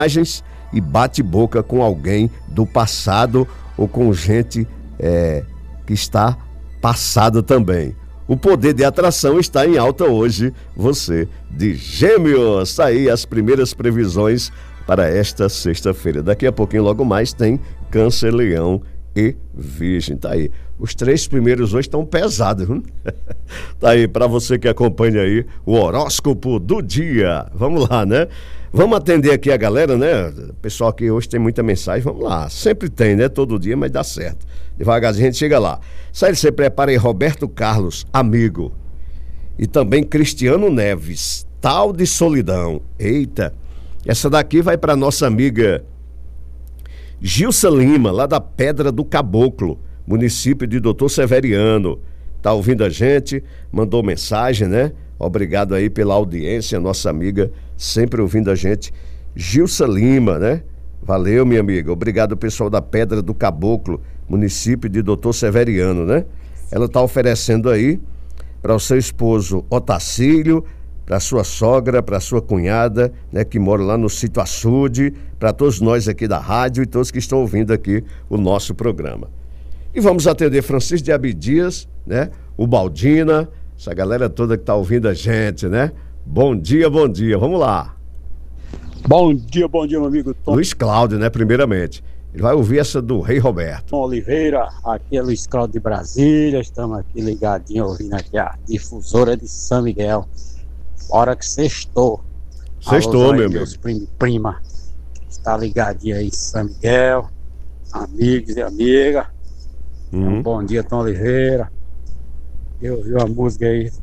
e bate-boca com alguém do passado ou com gente que está passada também. O poder de atração está em alta hoje, você de Gêmeos. Tá aí as primeiras previsões para esta sexta-feira. Daqui a pouquinho, logo mais, tem Câncer, Leão e Virgem. Tá aí. Os 3 primeiros hoje estão pesados, hein? Tá aí, para você que acompanha aí o horóscopo do dia. Vamos lá, né? Vamos atender aqui a galera, né? Pessoal que hoje tem muita mensagem, vamos lá. Sempre tem, né? Todo dia, mas dá certo. Devagarzinho a gente chega lá. Sai, você prepara aí Roberto Carlos, amigo. E também Cristiano Neves, Tal de Solidão. Eita, essa daqui vai para nossa amiga Gilsa Lima, lá da Pedra do Caboclo, município de Doutor Severiano. Tá ouvindo a gente? Mandou mensagem, né? Obrigado aí pela audiência, nossa amiga, sempre ouvindo a gente. Gilsa Lima, né? Valeu, minha amiga. Obrigado, pessoal da Pedra do Caboclo, município de Doutor Severiano, né? Ela tá oferecendo aí para o seu esposo Otacílio, para sua sogra, para sua cunhada, né, que mora lá no Sítio Açude, para todos nós aqui da rádio e todos que estão ouvindo aqui o nosso programa. E vamos atender Francisco de Abdias, né? O Baldina, essa galera toda que está ouvindo a gente, né? Bom dia, vamos lá. Bom dia, meu amigo Tom. Luiz Cláudio, né, primeiramente. Ele vai ouvir essa do Rei Roberto. Tom Oliveira, aqui é Luiz Cláudio de Brasília, estamos aqui ligadinho, ouvindo aqui a difusora de São Miguel. Hora que sextou. Sextou, meu amigo. Meus primos e prima, está ligadinho aí em São Miguel, amigos e amigas. Bom dia, Tom Oliveira. Eu ouvi uma música aí.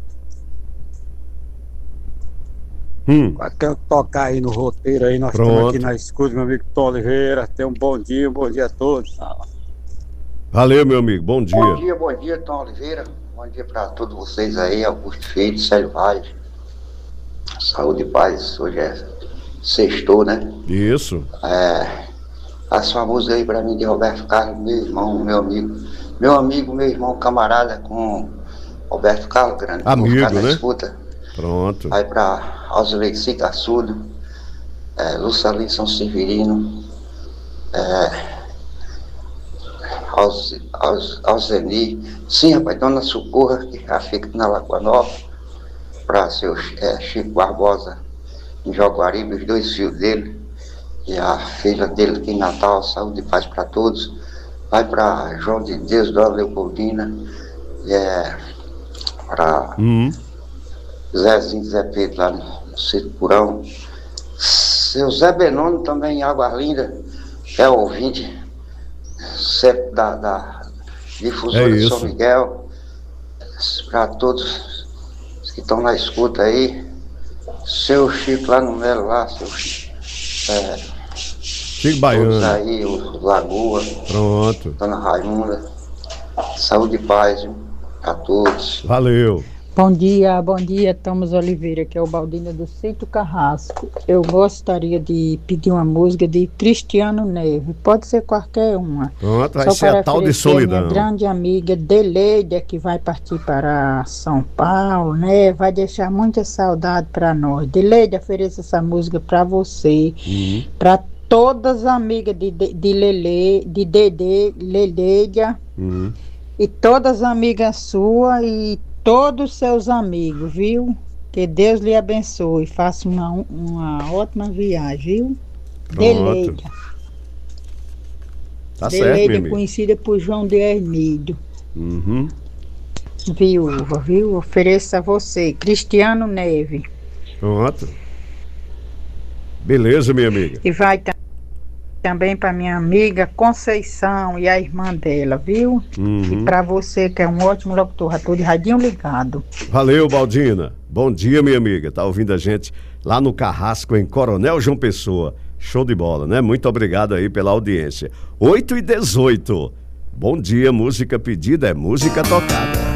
Quer tocar aí no roteiro aí, nós estamos aqui na escuta, meu amigo Tom Oliveira. Tenha um bom dia a todos. Valeu, meu amigo, bom dia. Bom dia, Tom Oliveira. Bom dia para todos vocês aí, Augusto Feito, Célio Vaz. Saúde e paz, hoje é sextou, né? Isso. A sua música aí pra mim de Roberto Carlos, meu irmão, meu amigo, meu irmão, camarada com Roberto Carlos, grande. Amigo, né? Escuta. Pronto. Aí pra Alzileci Caçudo, Lucalin São Severino, Alzeni, sim, rapaz, Dona Socorra, que já fica na Lagoa Nova. Para seu Chico Barbosa em Jaguaribe, os 2 filhos dele e a filha dele aqui em Natal, saúde e paz para todos. Vai para João de Deus, Dona Leopoldina, para Zezinho Zé Pedro lá no Sítio Purão. Seu Zé Benoni também em Água Linda, é ouvinte sempre da difusora de São Miguel. Para todos que estão na escuta aí, seu Chico lá no Melo lá, seu Chico Baiano aí, o Lagoa, pronto, Dona Raimunda, saúde e paz, viu, a todos. Valeu. Bom dia, Thomas Oliveira, que é o Baldino do Sítio Carrasco. Eu gostaria de pedir uma música de Cristiano Neves, pode ser qualquer uma. Pronto, vai ser a Tal de Solidão. Minha grande amiga Deleide, que vai partir para São Paulo, né? Vai deixar muita saudade para nós. Deleide, ofereço essa música para você, para todas as amigas de Dedê, Leleide, e todas as amigas suas e todos os seus amigos, viu? Que Deus lhe abençoe. Faça uma ótima viagem, viu? Deleide. Tá certo, Deleide, conhecida por João de Hermídio. Viúva, viu? Ofereço a você, Cristiano Neves. Pronto. Beleza, minha amiga. E vai também para minha amiga Conceição e a irmã dela, viu? E para você, que é um ótimo locutor, estou de radinho ligado. Valeu, Baldina. Bom dia, minha amiga. Tá ouvindo a gente lá no Carrasco, em Coronel João Pessoa. Show de bola, né? Muito obrigado aí pela audiência. 8h18. Bom dia, música pedida é música tocada.